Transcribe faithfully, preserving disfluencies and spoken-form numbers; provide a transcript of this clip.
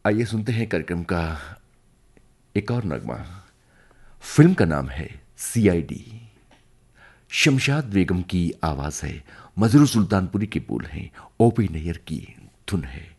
आइए सुनते हैं कार्यक्रम का एक और नगमा। फिल्म का नाम है सीआईडी। शमशाद बेगम की आवाज है, मजरू सुल्तानपुरी के बोल हैं, ओपी नैयर की धुन है।